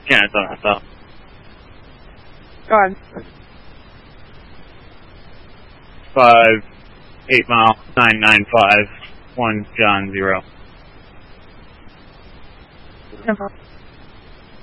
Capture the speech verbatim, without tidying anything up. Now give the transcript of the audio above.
Yeah, it's on stop. Go on. Five, eight mile, nine nine five, one John zero. Simple.